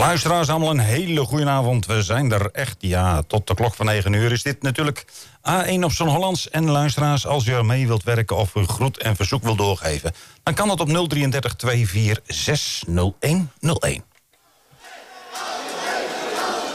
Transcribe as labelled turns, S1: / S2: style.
S1: Luisteraars, allemaal een hele goede avond. We zijn er echt, tot de klok van 9 uur is dit natuurlijk A1 op zo'n Hollands. En luisteraars, als u er mee wilt werken of uw groet en verzoek wilt doorgeven, dan kan dat op 033 24 60101.